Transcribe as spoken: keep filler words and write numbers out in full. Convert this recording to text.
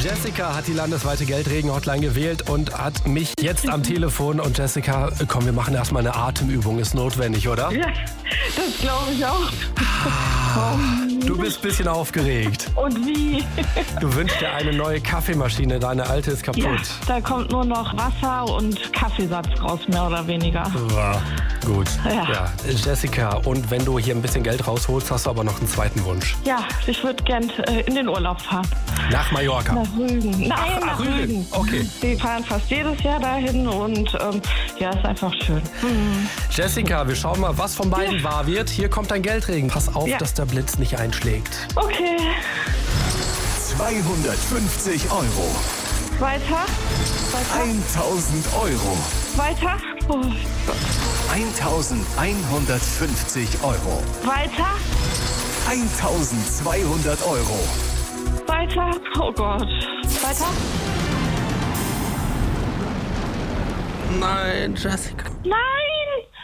Jessica hat die landesweite Geldregen-Hotline gewählt und hat mich jetzt am Telefon. Und Jessica, komm, wir machen erstmal eine Atemübung. Ist notwendig, oder? Ja, das glaube ich auch. Ah, du bist ein bisschen aufgeregt. Und wie? Du wünschst dir eine neue Kaffeemaschine, deine alte ist kaputt. Ja, da kommt nur noch Wasser und Kaffeesatz raus, mehr oder weniger. Ja, gut. Ja. Ja. Jessica, und wenn du hier ein bisschen Geld rausholst, hast du aber noch einen zweiten Wunsch. Ja, ich würde gern äh, in den Urlaub fahren. Nach Mallorca? Nach Rügen. Nein, ach, nach ach, Rügen. Rügen. Okay. Wir fahren fast jedes Jahr dahin und ähm, ja, ist einfach schön. Mhm. Jessica, wir schauen mal, was von beiden Ja. wahr wird. Hier kommt ein Geldregen. Pass auf, Ja. dass der Blitz nicht einschlägt. Okay. zweihundertfünfzig Euro. Weiter. Weiter. tausend Euro. Weiter. Oh. eintausendeinhundertfünfzig Euro. Weiter. eintausendzweihundert Euro. Weiter. Oh Gott. Weiter. Nein, Jessica. Nein.